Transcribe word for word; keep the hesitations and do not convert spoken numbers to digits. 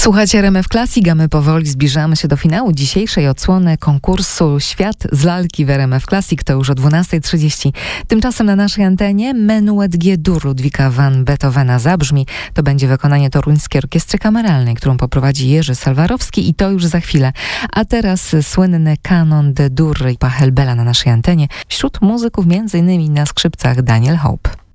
Słuchajcie R M F Classic, a my powoli zbliżamy się do finału dzisiejszej odsłony konkursu Świat z lalki w R M F Classic. To już o dwunasta trzydzieści. Tymczasem na naszej antenie Menuet G-dur Ludwika van Beethovena zabrzmi. To będzie wykonanie Toruńskiej Orkiestry Kameralnej, którą poprowadzi Jerzy Salwarowski i to już za chwilę. A teraz słynny kanon de dur i Pachelbela na naszej antenie. Wśród muzyków między innymi na skrzypcach Daniel Hope.